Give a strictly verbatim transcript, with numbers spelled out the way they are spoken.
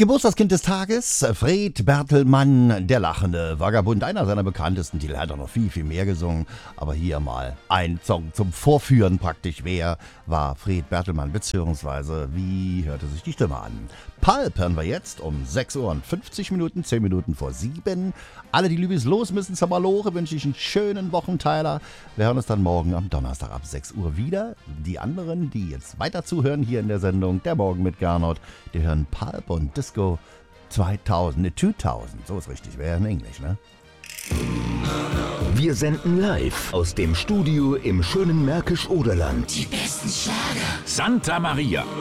Geburtstagskind des Tages, Fred Bertelmann, der lachende Vagabund, einer seiner bekanntesten Titel. Er hat auch noch viel, viel mehr gesungen, aber hier mal ein Song zum Vorführen praktisch. Wer war Fred Bertelmann, beziehungsweise wie hörte sich die Stimme an? Pulp hören wir jetzt um sechs Uhr und fünfzig Minuten, zehn Minuten vor sieben. Alle, die Lübis los müssen zur Malore, wünsche ich einen schönen Wochenteiler. Wir hören uns dann morgen am Donnerstag ab sechs Uhr wieder. Die anderen, die jetzt weiter zuhören hier in der Sendung, der Morgen mit Gernot, die hören Pulp und Disco zweitausend, ne, zweitausend, so ist richtig, wäre in Englisch, ne? Wir senden live aus dem Studio im schönen Märkisch-Oderland. Die besten Schlager. Santa Maria.